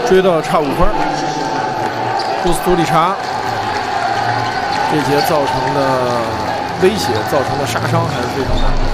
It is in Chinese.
追到差5分。布斯图里查这节造成的威胁、造成的杀伤还是非常大。